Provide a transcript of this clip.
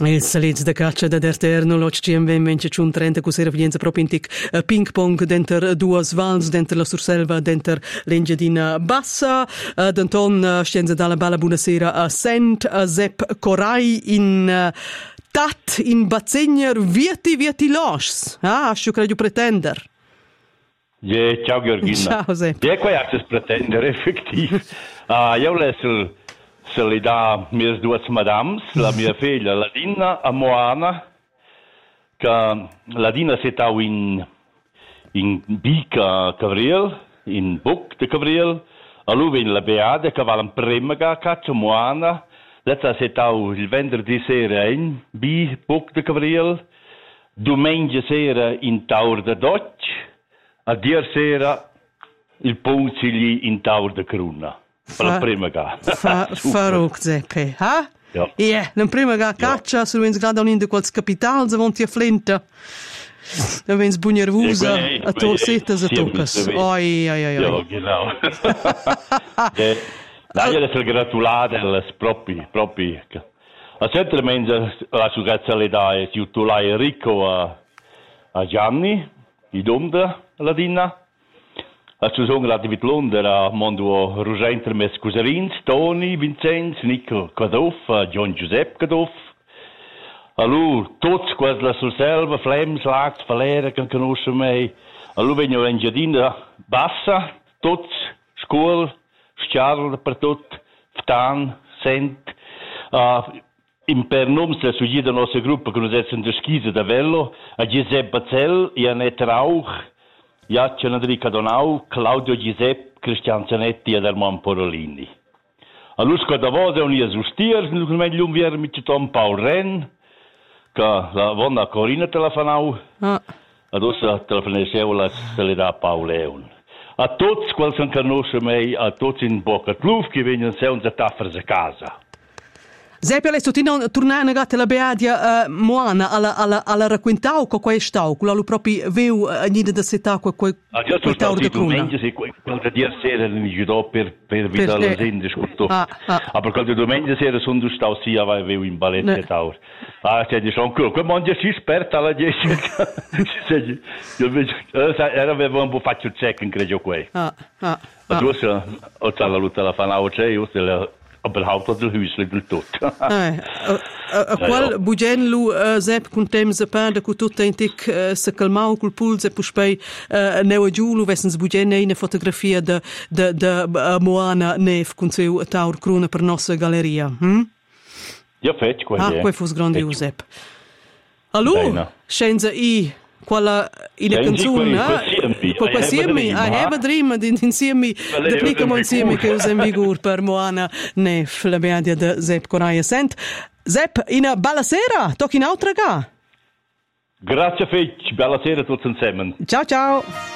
Il salito da caccia da derterno lo CMV invece c'un 30 cos'era vigenza proprio in ping pong denter due vals denter la surselva denter l'engedina bassa d'Anton scienza dalla balla buonasera a Sent a Sepp Corai in tat in bazzegner vieti los ascio credo pretender. Ciao Georgina. Ciao Sepp. Qua è pretender effettiv. Io se li dà mie due madams, la mia figlia Ladina e Moana, che Ladina si stava in Bica Cavriel, in Buc de Cavriel, e lui in la Beade, che va in prima caccia, Moana, letta si stava il venerdì sera in Buc de Cavriel, domenica sera in Taur de Dodge, e ieri sera il Ponzigli in Taur de Cruna. Per la prima gara. Faruk Zeppe, ha? Ja. Ja, la prima gara caccia, se vens grada in de quals capital, se vonti a Flinta. Da vens bu nervosa, a to setas a tocas. Oi. Ja, genau. Dai, adesso gratulate, propri. A sempre mentre la sugazza le dai, si utulai Enrico a Gianni, i Domda, Ladina. Ci sono grati di Londra, mondo Rugenter mes Cusarins, Toni, Vincenz, Nico Cadoff, John Giuseppe Cadoff. Allora, tutti quasi la selva, Flems, Lax, Valera, che conosce me. Allora vengono in giardina bassa, tutti, scuola, sciarla per tutti, Ftan, Sent. In per nome se sugli del nostro gruppo che noi siamo in schisa da Vello, a Giuseppe Bazzell e a Net Rauch. Jaccia Enrica Donau, Claudio Giuseppe, Cristian Zanetti ed Erman Porolini. All'usco da voce un esustier, meglio un vier mit Tom Paul Ren, che la vonna Corina telefonau, adesso telefoneseu se le da Paul Leon. A tutti quali che conosce me, a tutti in Bocca Cluf, che vengono sempre a taffere a casa. Seppe, adesso ti tornare a la Beadia Moana alla racquintau con quest'au, quello proprio veu niente da setà quel taur de cruna. Domenica se qualche dia sera mi giudò per vita la gente scorto. Per qualche domenica sera sono due stau sia vai veu in ballet taur. C'è di son cool, quel mondo si sperta la Jessica. Era avevo un po' faccio il check in credo quei. Adesso ho la luta la fanau c'è io aber halt del Hüsli del tot. Qual bugen lu Sepp con temps a perde cu tutta in tic se calmau col pulse puspei neu giù lu vessens bugen eine fotografia de Moana nef con seu taur cruna per nostra galleria. Ja, fetch qua. Quai fus grandios Sepp. Allo, scenza quella in canzone I have a dream insieme replicamo insieme che usiamo vigor per Moana nef la media de Sepp Corai Sent Sepp in bella sera tocchi in altra ga grazie fetch bella sera tutti insieme ciao